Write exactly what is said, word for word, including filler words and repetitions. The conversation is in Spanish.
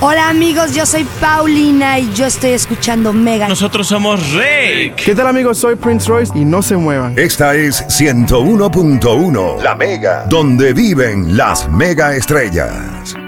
Hola amigos, yo soy Paulina y yo estoy escuchando Mega. Nosotros somos Rake. ¿Qué tal amigos? Soy Prince Royce y no se muevan. Esta es ciento uno punto uno, La Mega, donde viven las mega estrellas.